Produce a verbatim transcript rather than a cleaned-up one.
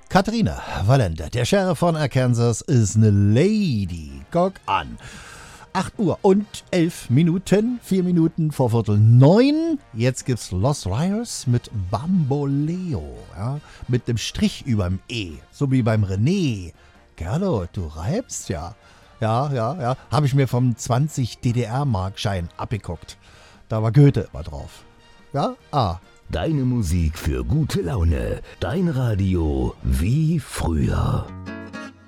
Katharina Valente, der Sheriff von Arkansas, ist eine Lady. Guck an. acht Uhr und elf Minuten, vier Minuten vor Viertel neun. Jetzt gibt's Lost Riders mit Bamboleo, ja, mit dem Strich überm E, so wie beim René. Gerlo, du reibst ja. Ja, ja, ja, habe ich mir vom zwanzig D D R-Markschein abgeguckt. Da war Goethe immer drauf. Ja, ah. Deine Musik für gute Laune. Dein Radio wie früher.